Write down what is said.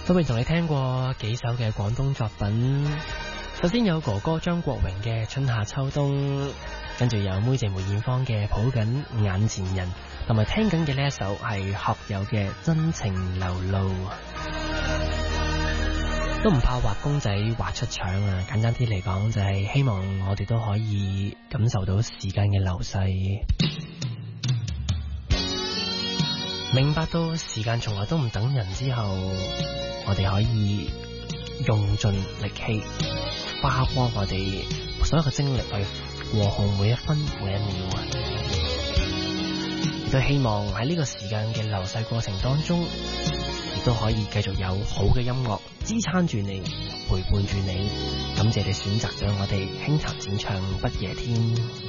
都未同你聽過幾首嘅廣東作品。首先有哥哥張國榮嘅《春夏秋冬》，跟住有妹姐梅艷芳嘅《抱緊眼前人》，同埋聽緊嘅呢一首係學友嘅《真情流露》。都唔怕畫公仔畫出腸啊！簡單啲嚟講，就係希望我哋都可以感受到時間嘅流逝，明白到時間從來都唔等人之後，我哋可以用盡力氣，花光我哋所有嘅精力去過好每一分每一秒啊！亦都希望喺呢個時間嘅流逝過程當中，亦都可以繼續有好嘅音樂支撐住你，陪伴住你。感謝你選擇咗我哋輕談淺唱不夜天。